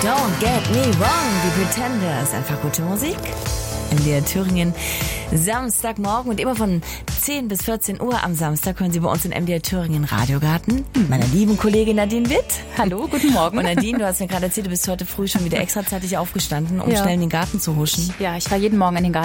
Don't Get Me Wrong, die Pretenders. Einfach gute Musik. MDR Thüringen, Samstagmorgen und immer von 10 bis 14 Uhr am Samstag hören Sie bei uns in MDR Thüringen Radiogarten. Meiner lieben Kollegin Nadine Witt. Hallo, guten Morgen. Und Nadine, du hast mir gerade erzählt, du bist heute früh schon wieder extrazeitig aufgestanden, um schnell in den Garten zu huschen. Ja, ich fahre jeden Morgen in den Garten.